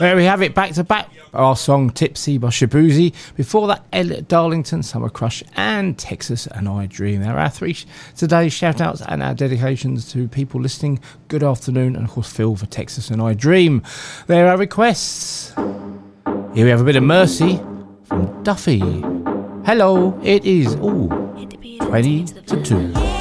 There we have it, back to back. Our song Tipsy by Shabuzi. Before that, Elliot Darlington, Summer Crush, and Texas and I Dream. There are our three today's shout outs and our dedications to people listening. Good afternoon, and of course, Phil for Texas and I Dream. There are requests. Here we have a bit of Mercy from Duffy. Hello, it is 20 to 2.